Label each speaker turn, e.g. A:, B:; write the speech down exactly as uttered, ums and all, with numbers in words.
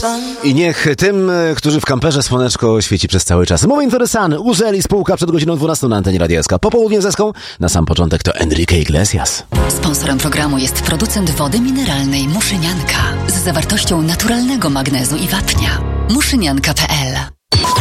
A: I niech tym, którzy w kamperze słoneczko świeci przez cały czas. Moment interesalny. Uzeli spółka przed godziną dwunastą na antenie Radia S K. Popołudnie z Eską. Na sam początek to Enrique Iglesias.
B: Sponsorem programu jest producent wody mineralnej Muszynianka z zawartością naturalnego magnezu i wapnia. muszynianka kropka p l